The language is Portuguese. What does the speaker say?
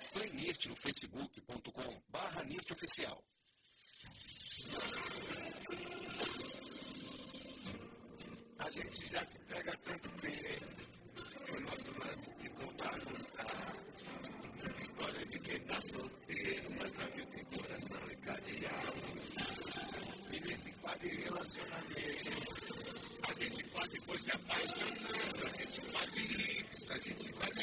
Acompanhe Nirt no facebook.com/nirtoficial. A gente já se pega tanto bem. O nosso lance de contar a história de quem tá solteiro, mas na vida tem coração encadeado. E nesse quase relacionamento, a gente quase foi se apaixonando, a gente quase isso, a gente quase